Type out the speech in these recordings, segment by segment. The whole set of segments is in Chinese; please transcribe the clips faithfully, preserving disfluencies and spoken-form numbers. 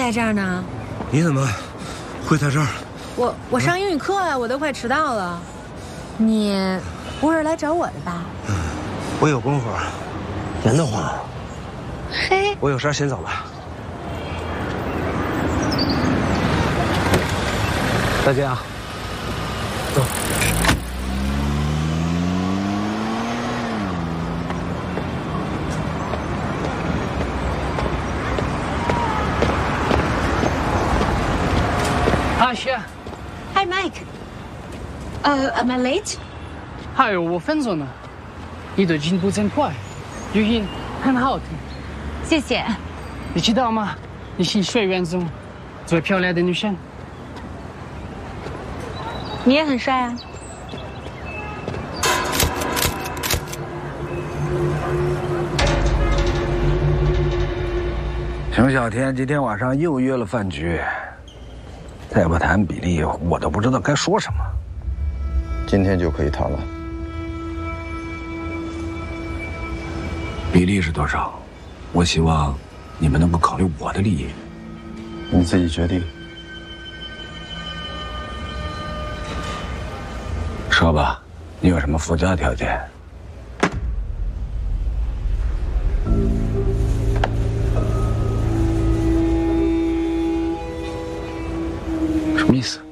在这儿呢？ 你怎么会在这儿？ 我我上英语课啊，我都快迟到了。你不是来找我的吧？ 嗯，我有功夫，闲得慌。 嘿， 我有事先走了。再见啊。走。 Asha. Hi, Mike. Uh, am I late? 还有五分钟呢，你的进步真快，语音很好听。 谢谢。 你知道吗？你是学院中最漂亮的女生。 你也很帅啊。 熊小天今天晚上又约了饭局。再不谈比例，我都不知道该说什么。 今天就可以谈了。 比例是多少？我希望你们能够考虑我的利益。 你自己决定。 说吧，你有什么附加条件？什么意思？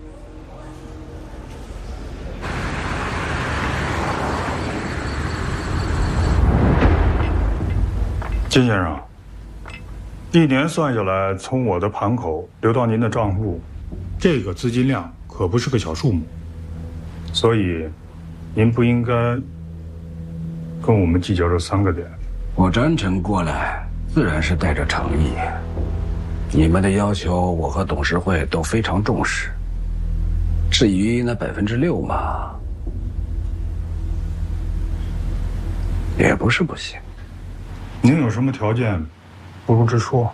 金先生，一年算下来，从我的盘口流到您的账户，这个资金量可不是个小数目，所以您不应该跟我们计较这三个点。 我专程过来，自然是带着诚意。你们的要求，我和董事会都非常重视。至于那百分之六嘛，也不是不行。 您有什么条件，不如直说。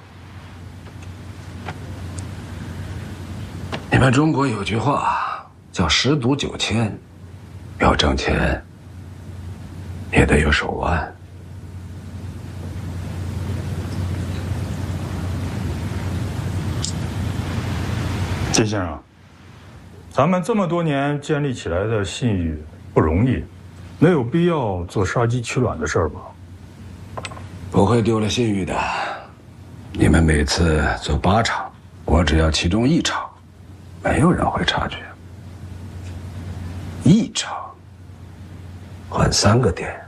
你们中国有句话叫“十赌九千”，要挣钱也得有手腕。 金先生，咱们这么多年建立起来的信誉不容易，没有必要做杀鸡取卵的事儿吧？ 不会丢了信誉的。你们每次做八场，我只要其中一场，没有人会察觉。一场换三个点。